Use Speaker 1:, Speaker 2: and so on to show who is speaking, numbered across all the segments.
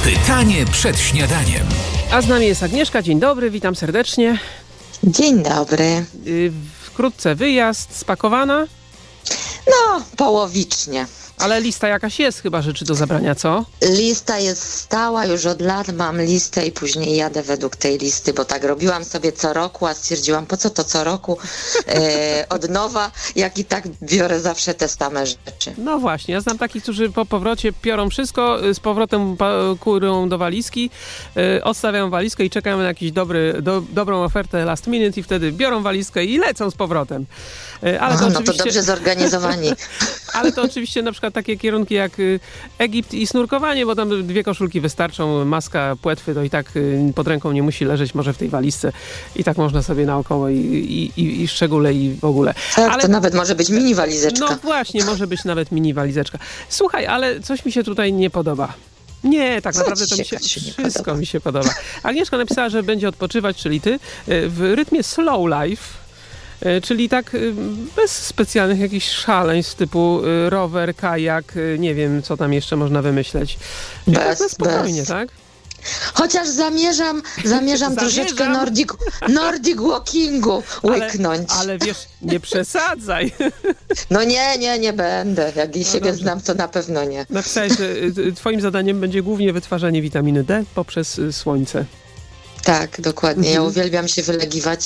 Speaker 1: Pytanie przed śniadaniem.
Speaker 2: A z nami jest Agnieszka. Dzień dobry, witam serdecznie.
Speaker 3: Dzień dobry.
Speaker 2: Wkrótce wyjazd, spakowana?
Speaker 3: No, połowicznie.
Speaker 2: Ale lista jakaś jest chyba rzeczy do zabrania, co?
Speaker 3: Lista jest stała, już od lat mam listę i później jadę według tej listy, bo tak robiłam sobie co roku, a stwierdziłam, po co to co roku od nowa, jak i tak biorę zawsze te same rzeczy.
Speaker 2: No właśnie, ja znam takich, którzy po powrocie biorą wszystko, z powrotem kurą do walizki, odstawiają walizkę i czekają na jakiś dobrą ofertę last minute i wtedy biorą walizkę i lecą z powrotem. Ale to
Speaker 3: no to dobrze zorganizowani.
Speaker 2: Ale to oczywiście na przykład takie kierunki jak Egipt i snurkowanie, bo tam 2 koszulki wystarczą, maska, płetwy, to i tak pod ręką nie musi leżeć, może w tej walizce i tak można sobie naokoło i szczególe i w ogóle.
Speaker 3: Tak, ale to nawet może być mini walizeczka.
Speaker 2: No właśnie, może być nawet mini walizeczka. Słuchaj, ale coś mi się tutaj nie podoba. Nie, tak naprawdę to wszystko mi się podoba. Agnieszka napisała, że będzie odpoczywać, czyli ty, w rytmie slow life. Czyli tak bez specjalnych jakichś szaleństw typu rower, kajak, nie wiem, co tam jeszcze można wymyśleć. Bez spokojnie, tak?
Speaker 3: Chociaż zamierzam troszeczkę Nordic walkingu łyknąć.
Speaker 2: Ale wiesz, nie przesadzaj.
Speaker 3: No nie będę. Jak i siebie znam, to na pewno nie.
Speaker 2: Napisałeś, że twoim zadaniem będzie głównie wytwarzanie witaminy D poprzez słońce.
Speaker 3: Tak, dokładnie. Ja uwielbiam się wylegiwać,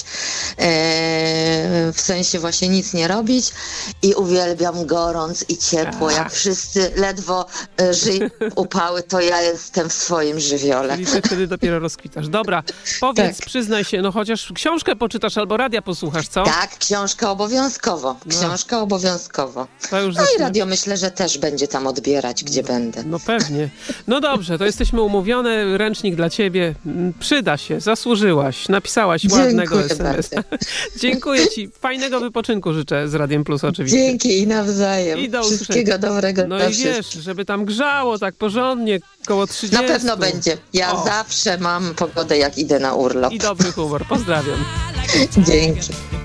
Speaker 3: w sensie właśnie nic nie robić i uwielbiam gorąc i ciepło. Jak wszyscy ledwo żyją upały, to ja jestem w swoim żywiole.
Speaker 2: Czyli ty wtedy dopiero rozkwitasz. Dobra, powiedz, tak. Przyznaj się, no chociaż książkę poczytasz albo radia posłuchasz, co?
Speaker 3: Tak, książka obowiązkowo.
Speaker 2: To już
Speaker 3: i radio myślę, że też będzie tam odbierać, gdzie będę.
Speaker 2: No pewnie. No dobrze, to jesteśmy umówione. Ręcznik dla ciebie. Przyda się. Zasłużyłaś, napisałaś ładnego SMS-a. Dziękuję ci. Fajnego wypoczynku życzę z Radiem Plus oczywiście.
Speaker 3: Dzięki i nawzajem.
Speaker 2: I do
Speaker 3: wszystkiego dobrego.
Speaker 2: No i wiesz, żeby tam grzało tak porządnie, koło 30.
Speaker 3: Na pewno będzie. Ja zawsze mam pogodę, jak idę na urlop.
Speaker 2: I dobry humor. Pozdrawiam.
Speaker 3: Dzięki.